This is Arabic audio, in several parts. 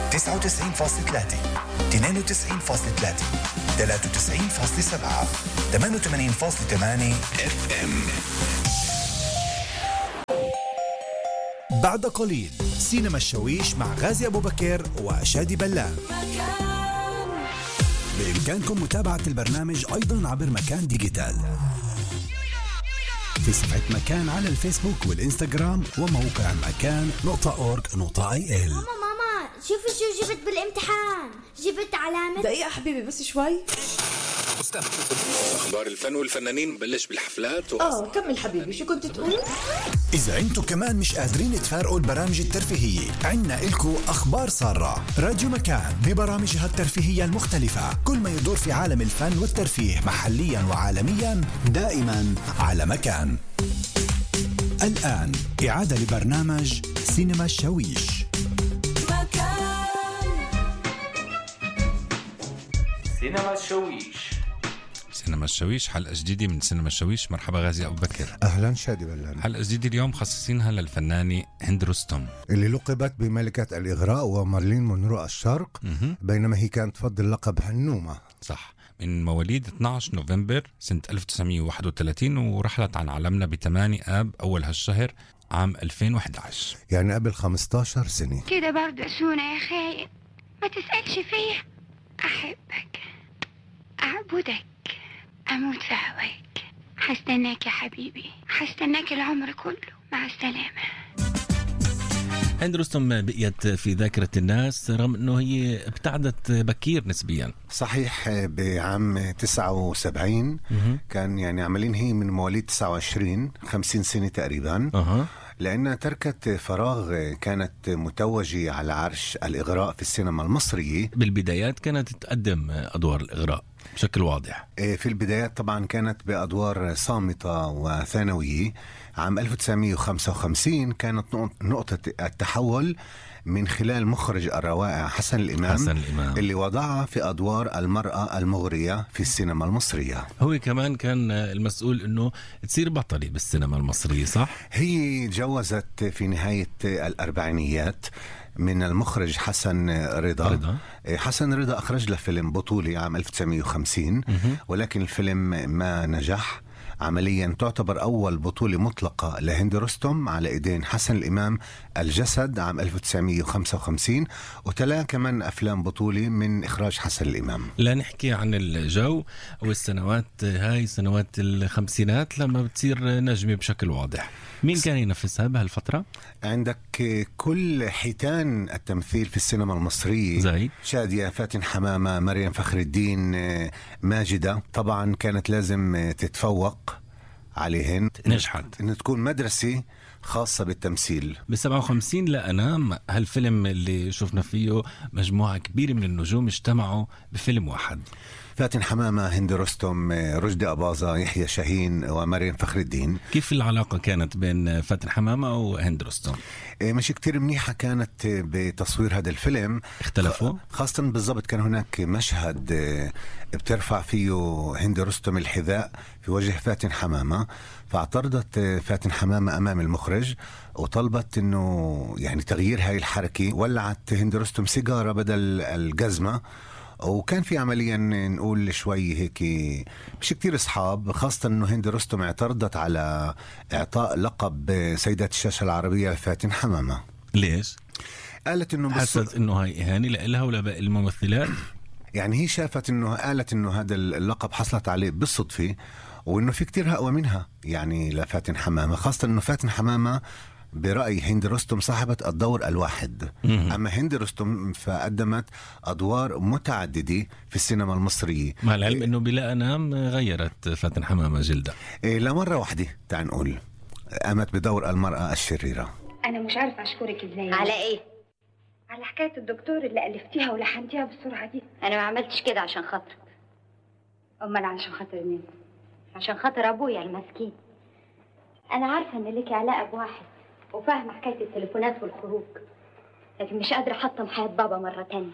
99.3 92.3 93.7 88.8 FM. بعد قليل سينما الشويش مع غازي أبو بكر وشادي بلان. بإمكانكم متابعة البرنامج أيضا عبر مكان ديجيتال في صفحة مكان على الفيسبوك والإنستغرام وموقع مكان.org.il. ماما شوفي شو جبت بالامتحان. جبت علامة. دقيقة حبيبي بس شوي. أخبار الفن والفنانين بلش بالحفلات كمل حبيبي شو كنت تقول؟ إذا أنتوا كمان مش قادرين تفارقوا البرامج الترفيهية، عنا إلكو أخبار سارة. راديو مكان ببرامجها الترفيهية المختلفة، كل ما يدور في عالم الفن والترفيه محليا وعالميا دائما على مكان. الآن إعادة لبرنامج سينما الشويش. سينما الشويش. سينما الشويش، حلقة جديدة من سينما الشويش. مرحبا غازي أبو بكر. أهلا شادي بلان. حلقة جديدة اليوم خصصينها للفنانة هند رستم اللي لقبت بملكة الإغراء ومارلين مونرو الشرق، بينما هي كانت تفضل لقب هنومة. صح، من مواليد 12 نوفمبر سنة 1931 ورحلت عن عالمنا ب8 آب أول هالشهر عام 2011، يعني قبل 15 سنة. كده برضه سونا يا خاين، ما تسألش فيا. أحبك، أعبدك، أموت في هواك. حستناك يا حبيبي، حستناك العمر كله. مع السلامة. هند رستم بقيت في ذاكرة الناس رغم أنه هي ابتعدت بكير نسبيا. صحيح، بعام 79 كان يعني عملين هي من مواليد 29 50 سنة تقريبا. لأنها تركت فراغ، كانت متوجة على عرش الإغراء في السينما المصرية. بالبدايات كانت تقدم أدوار الإغراء بشكل واضح. في البدايات طبعا كانت بأدوار صامتة وثانوية. عام 1955 كانت نقطة التحول من خلال مخرج الروائع حسن الإمام اللي وضعها في أدوار المرأة المغرية في السينما المصرية. هو كمان كان المسؤول أنه تصير بطلة بالسينما المصرية، صح؟ هي جوزت في نهاية الأربعينيات من المخرج حسن رضا. حسن رضا أخرج له فيلم بطولي عام 1950 ولكن الفيلم ما نجح عمليا. تعتبر أول بطولة مطلقة لهند رستم على إيدين حسن الإمام الجسد عام 1955، وتلا كمان أفلام بطولة من إخراج حسن الإمام. لا نحكي عن الجو والسنوات هاي، سنوات الخمسينات لما بتصير نجمة بشكل واضح. مين كان ينافسها بهالفترة؟ عندك كل حيتان التمثيل في السينما المصرية زي شادية، فاتن حمامة، مريم فخر الدين، ماجدة. طبعا كانت لازم تتفوق عليهن، نجحت إن تكون مدرسة خاصة بالتمثيل. ب57 لأنام هالفيلم اللي شفنا فيه مجموعة كبيرة من النجوم اجتمعوا بفيلم واحد. فاتن حمامة، هند رستم، رشدي أباظة، يحيى شاهين ومريم فخر الدين. كيف العلاقة كانت بين فاتن حمامة وهند رستم؟ مش كتير منيحة كانت بتصوير هذا الفيلم. اختلفوا؟ خاصة بالضبط كان هناك مشهد بترفع فيه هند رستم الحذاء في وجه فاتن حمامة، فاعترضت فاتن حمامة أمام المخرج وطلبت إنه يعني تغيير هاي الحركة. ولعت هند رستم سيجارة بدل الجزمة، وكان في عمليا نقول شوي هيك مش كتير اصحاب، خاصة انه هند رستم اعترضت على اعطاء لقب سيدة الشاشة العربية فاتن حمامة. ليش؟ قالت انه حست انه هاي اهانة لها ولا باقي الممثلات. يعني هي شافت انه، قالت انه هذا اللقب حصلت عليه بالصدفة، وانه في كتير اقوى منها يعني لفاتن حمامة، خاصة انه فاتن حمامة برأي هند رستم صاحبة الدور الواحد. أما هند رستم فقدمت أدوار متعددة في السينما المصرية، مع العلم أنه بلا أنام غيرت فاتن حمامة جلدة لمرة واحدة. تعال نقول قامت بدور المرأة الشريرة. أنا مش عارفة أشكرك إزاي. على إيه؟ على حكاية الدكتور اللي ألفتيها ولحنتيها بالسرعة دي. أنا ما عملتش كده عشان خاطرك. أمال عشان خاطر مين؟ عشان خاطر أبويا المسكين. أنا عارفة إن ليكي علاقة بواحد وفاهمة حكاية التليفونات والخروج، لكن مش قادرة أحطم حياة بابا مرة تانية.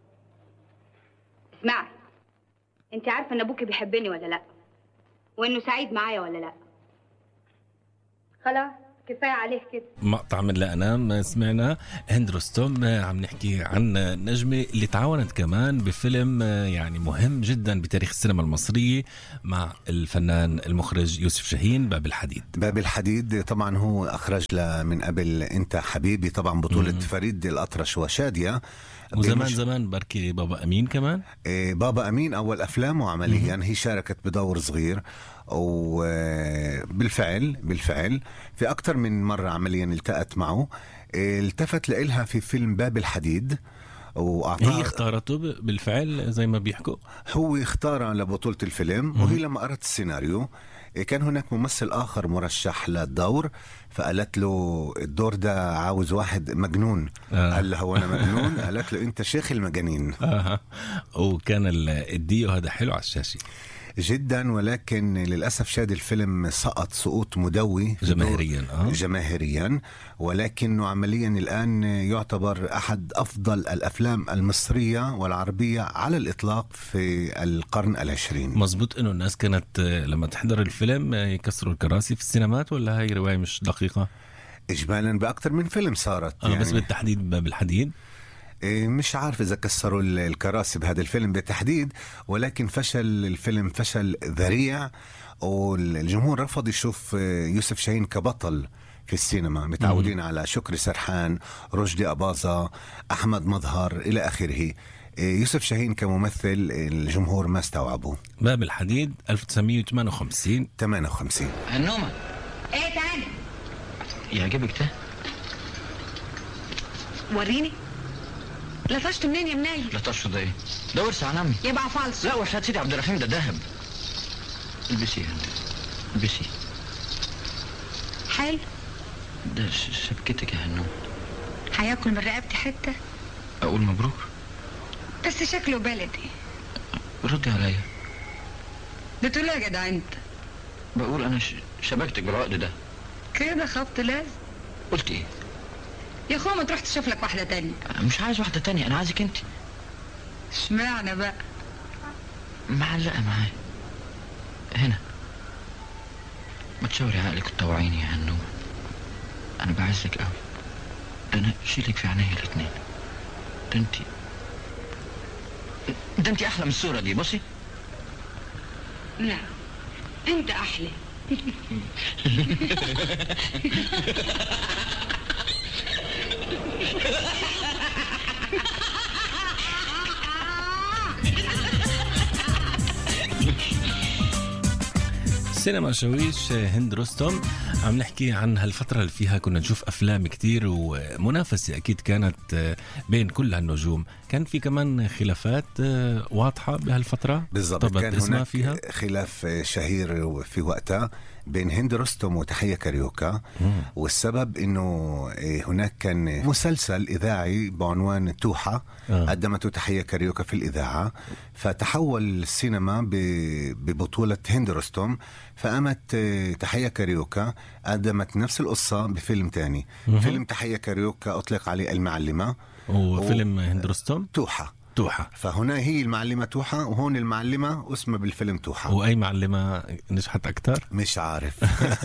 اسمعي، انت عارفة ان ابوكي بيحبني ولا لا؟ وانه سعيد معايا ولا لا؟ خلاص كفاية عليه كده. مقطع من لا أنام سمعنا هند رستم عم نحكي عن نجمة اللي تعاونت كمان بفيلم يعني مهم جدا بتاريخ السينما المصرية مع الفنان المخرج يوسف شاهين، باب الحديد. باب الحديد طبعا هو أخرج له من قبل أنت حبيبي، طبعا بطولة فريد الأطرش وشادية. وزمان زمان بركي بابا أمين كمان. بابا أمين أول أفلامه عمليا هي شاركت بدور صغير، وبالفعل في أكتر من مرة عمليا التقت معه. التفت لإلها في فيلم باب الحديد هي اختارته بالفعل زي ما بيحكوا، هو اختارها لبطولة الفيلم. وهي لما قرأت السيناريو كان هناك ممثل آخر مرشح للدور، فقالت له الدور ده عاوز واحد مجنون. قال له هو أنا مجنون؟ قالت له أنت شيخ المجانين. وكان الديو هذا حلو على الشاشة جدا، ولكن للأسف شاد الفيلم سقط سقوط مدوي جماهيريا، ولكنه عمليا الآن يعتبر أحد أفضل الأفلام المصرية والعربية على الإطلاق في القرن العشرين. مزبوط إنه الناس كانت لما تحضر الفيلم يكسروا الكراسي في السينمات، ولا هاي رواية مش دقيقة؟ إجمالا بأكثر من فيلم صارت يعني. بس بالتحديد باب الحديد مش عارف إذا كسروا الكراسي بهذا الفيلم بالتحديد، ولكن فشل الفيلم فشل ذريع، والجمهور رفض يشوف يوسف شاهين كبطل في السينما. متعودين على شكري سرحان، رشدي أباظة، أحمد مظهر إلى آخره. يوسف شاهين كممثل الجمهور ما استوعبه. باب الحديد 1958. هنومة ايه تعالى يعجبك ده؟ وريني. لطشته منين يا مناي؟ لطشته ده ايه؟ ده ورث عن عمي. يبقى فالص. لا وحياة سيدي عبد الرحيم ده ذهب. البسي يا هند، البسي. حلو. ده شبكتك يا هنوم. هياكل من رقبتي حته. اقول مبروك؟ بس شكله بلدي. ردي عليا. بتقول يا جدع انت؟ بقول انا شبكتك بالعقد ده كده خبط لازم. قلت ايه؟ يا اخويا ما تروح تشوف لك واحده تانية. أنا مش عايز واحده تانية، انا عايزك انت. اشمعنى بقى؟ معلقه معايا هنا. ما تشاوري عقلك وتطوعيني يا هنوم. انا بعزك قوي، ده انا شيلك في عينيا الاتنين. ده انت احلى من الصوره دي. بصي. لا انت احلى. سينما شويش هند رستم. عم نحكي عن هالفترة اللي فيها كنا نشوف أفلام كتير، ومنافسة أكيد كانت بين كل هالنجوم. كان في كمان خلافات واضحة بهالفترة. بالضبط، كان هناك فيها خلاف شهير في وقتها بين هند رستم وتحية كاريوكا. والسبب انه هناك كان مسلسل اذاعي بعنوان توحة قدمته تحية كاريوكا في الاذاعة، فتحول السينما ببطولة هند رستم، فقامت تحية كاريوكا قدمت نفس القصة بفيلم تاني. فيلم تحية كاريوكا اطلق عليه المعلمة، وفيلم هند رستم توحة. فهنا هي المعلمة توحة، وهون المعلمة اسمها بالفيلم توحة. وأي معلمة نجحت أكتر؟ مش عارف.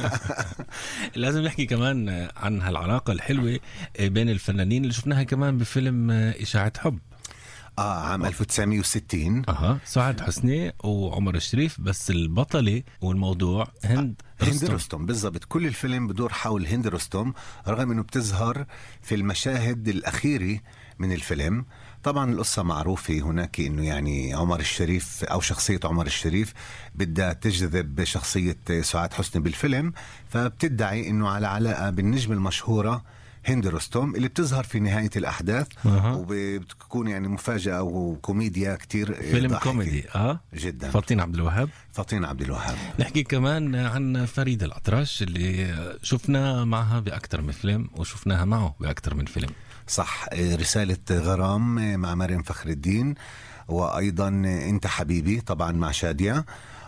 لازم نحكي كمان عن هالعلاقة الحلوة بين الفنانين اللي شفناها كمان بفيلم إشاعة حب عام 1960. سعاد حسني وعمر الشريف، بس البطلة والموضوع هند رستم. بالضبط، كل الفيلم بدور حول هند رستم، رغم انه بتظهر في المشاهد الأخيرة من الفيلم. طبعا القصة معروفة هناك، انه يعني عمر الشريف او شخصية عمر الشريف بدها تجذب شخصية سعاد حسني بالفيلم، فبتدعي انه على علاقة بالنجم المشهورة هند رستم اللي بتظهر في نهاية الأحداث. وبتكون يعني مفاجأة وكوميديا كتير. فيلم كوميدي جدا. فاطين عبد الوهاب. نحكي كمان عن فريد الأطرش اللي شفنا معها بأكتر من فيلم، وشفناها معه بأكتر من فيلم. صح، رسالة غرام مع مريم فخر الدين، وأيضا أنت حبيبي طبعا مع شادية،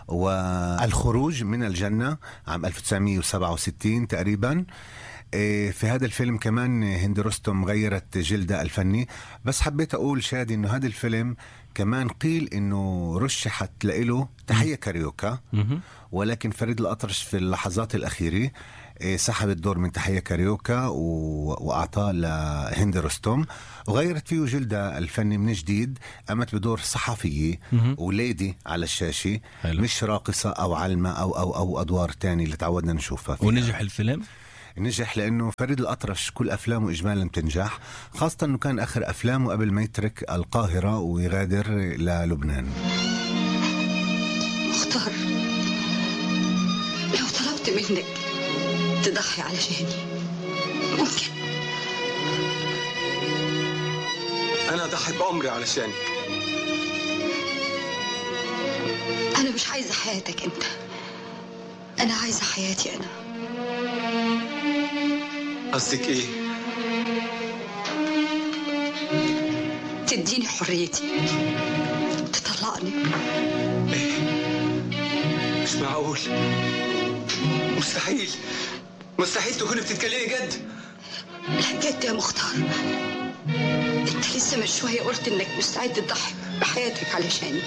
والخروج من الجنة عام 1967 تقريبا. في هذا الفيلم كمان هند رستم غيرت جلدها الفني. بس حبيت أقول شادي إنه هذا الفيلم كمان قيل إنه رشحت لإله تحية كاريوكا، ولكن فريد الأطرش في اللحظات الأخيرة سحب الدور من تحية كاريوكا وأعطاه لهند رستم، وغيرت فيه جلدة الفني من جديد. قامت بدور صحفية وليدي على الشاشة، مش راقصة أو علمة أو أدوار تاني اللي تعودنا نشوفها فيها. ونجح الفيلم؟ نجح لأنه فريد الأطرش كل أفلامه إجمالا بتنجح، خاصة أنه كان آخر أفلامه قبل ما يترك القاهرة ويغادر للبنان. مختار، لو طلبت منك تضحي علشاني ممكن؟ أنا أضحي بعمري علشانك. أنا مش عايزة حياتك أنت، أنا عايزة حياتي أنا. قصدك إيه؟ تديني حريتي، تطلقني. إيه؟ مش معقول، مستحيل مستحيل تكوني بتتكلمي جد. لا جد يا مختار، انت لسه من شوية قلت انك مستعد تضحي بحياتك علشاني.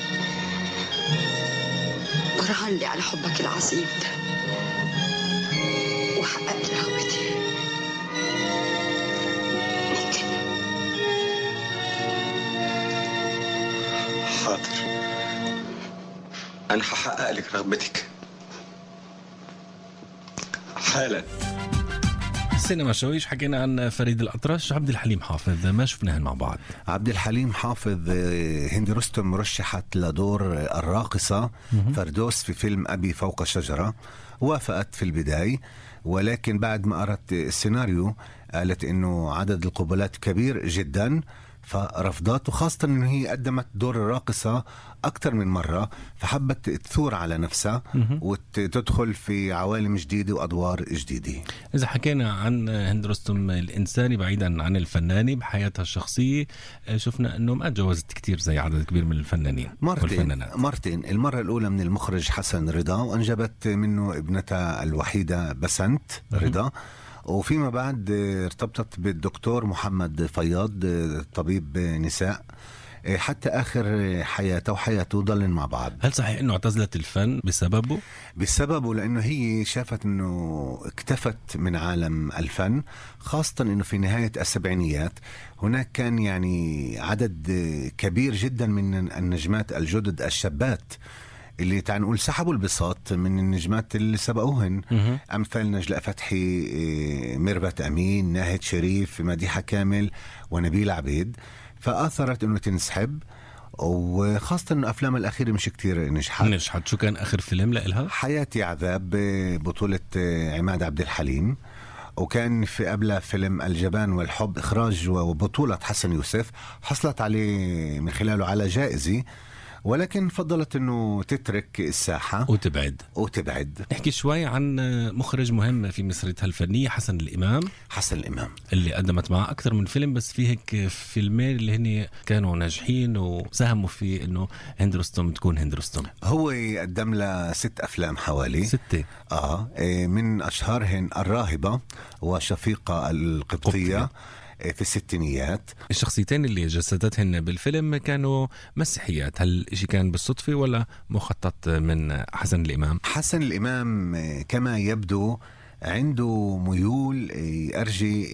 برهن لي على حبك العظيم ده وحققت رغبتي. ممكن؟ حاضر، أنا هحقق لك رغبتك حالا. السينما شويش حكينا عن فريد الأطرش. عبد الحليم حافظ ما شفناهن مع بعض. عبد الحليم حافظ هند رستم مرشحت لدور الراقصة فردوس في فيلم أبي فوق شجرة. وافقت في البداية، ولكن بعد ما قرأت السيناريو قالت إنه عدد القبلات كبير جدا فرفضت، وخاصة إنه هي قدمت دور الراقصة أكثر من مرة، فحبت تثور على نفسها وتدخل في عوالم جديدة وأدوار جديدة. إذا حكينا عن هند رستم الإنساني بعيدا عن الفناني بحياتها الشخصية، شفنا أنه ما تجوزت كتير زي عدد كبير من الفنانين مرتين. المرة الأولى من المخرج حسن رضا، وأنجبت منه ابنتها الوحيدة بسنت رضا، وفيما بعد ارتبطت بالدكتور محمد فياض طبيب نساء حتى آخر حياته وحياته ضلن مع بعض. هل صحيح أنه اعتزلت الفن بسببه؟ بسببه، لأنه هي شافت أنه اكتفت من عالم الفن، خاصة أنه في نهاية السبعينيات هناك كان يعني عدد كبير جدا من النجمات الجدد الشابات اللي تعال نقول سحبوا البساط من النجمات اللي سبقوهن، أمثال نجلاء فتحي، ميرفت أمين، ناهد شريف، مديحة كامل، ونبيل عبيد. فآثرت أنه تنسحب، وخاصة أنه أفلام الأخيرة مش كتير نجحت. شو كان آخر فيلم لإلها؟ حياتي عذاب بطولة عماد عبد الحليم، وكان في قبلها فيلم الجبان والحب إخراج وبطولة حسن يوسف، حصلت عليه من خلاله على جائزة، ولكن فضلت أنه تترك الساحة وتبعد. نحكي شوي عن مخرج مهم في مسيرتها الفنية، حسن الإمام اللي قدمت معه أكثر من فيلم، بس في هيك فيلمين اللي هن كانوا ناجحين وساهموا في أنه هند رستم تكون هند رستم. هو قدم له 6 أفلام حوالي 6 من أشهرهن الراهبة وشفيقة القبطية في الستينيات. الشخصيتين اللي جسدتهن بالفيلم كانوا مسيحيات، هل إشي كان بالصدفة ولا مخطط من حسن الإمام؟ حسن الإمام كما يبدو عنده ميول أرجي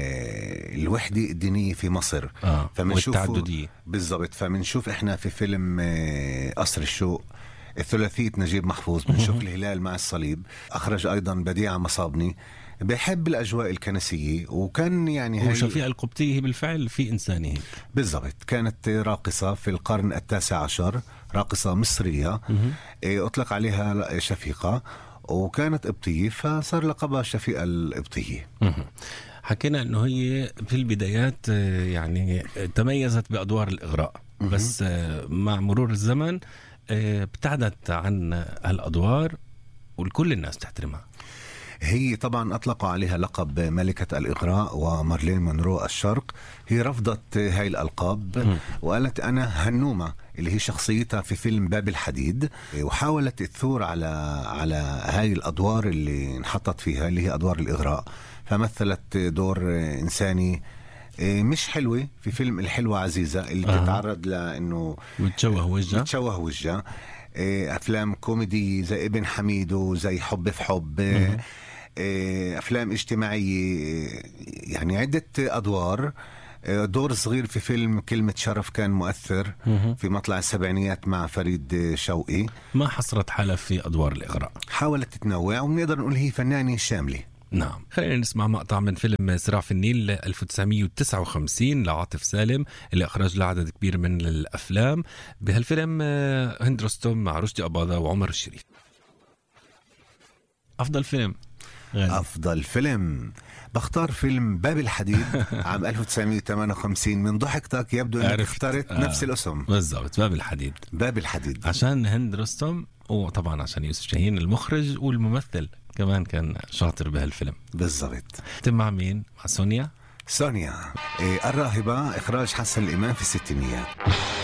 الوحدة الدينية في مصر، والتعددية بالضبط. فمنشوف إحنا في فيلم قصر الشوق الثلاثية نجيب محفوظ، بنشوف الهلال مع الصليب، أخرج أيضا بديعة مصابني، بحب الأجواء الكنسية. وكان يعني وشفيقة القبطية بالفعل في إنسانه بالضبط، كانت راقصة في القرن 19، راقصة مصرية أطلق عليها شفيقة، وكانت قبطية فصار لقبها شفيقة القبطية. حكينا أنه هي في البدايات يعني تميزت بأدوار الإغراء، بس مع مرور الزمن ابتعدت عن هالأدوار والكل الناس تحترمها. هي طبعا أطلقوا عليها لقب ملكة الإغراء ومارلين مونرو الشرق. هي رفضت هاي الألقاب وقالت أنا هنومة، اللي هي شخصيتها في فيلم باب الحديد، وحاولت تثور على هاي الأدوار اللي انحطت فيها، اللي هي أدوار الإغراء. فمثلت دور إنساني مش حلوة في فيلم الحلوة عزيزة، اللي تتعرض لأنه متشوه وجه. أفلام كوميدي زي ابن حميد وزي حب في حب، أفلام اجتماعية، يعني عدة أدوار. دور صغير في فيلم كلمة شرف كان مؤثر في مطلع السبعينيات مع فريد شوقي. ما حصرت حالها في أدوار الإغراء، حاولت تتنوع، ونقدر نقول هي فنانة شاملة. نعم. خلينا نسمع مقطع من فيلم صراع في النيل 1959 لعاطف سالم اللي أخرج له عدد كبير من الأفلام. بهالفيلم هند رستم مع رشدي أباظة وعمر الشريف. أفضل فيلم غالي. أفضل فيلم بختار فيلم باب الحديد عام 1958. من ضحكتك يبدو أنك اخترت نفس الاسم بالضبط، باب الحديد. باب الحديد عشان هند رستم، وطبعا عشان يوسف شاهين المخرج والممثل كمان كان شاطر بهالفيلم. بالضبط. تم مع مين؟ مع سونيا الراهبة، إخراج حسن الإمام في الستينيات.